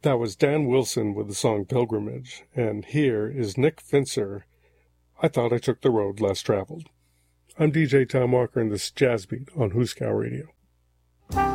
That was Dan Wilson with the song Pilgrimage, and here is Nick Fincer, I Thought I Took the Road Less Traveled. I'm DJ Tom Walker, and this is Jazz Beat on Hooskow Radio.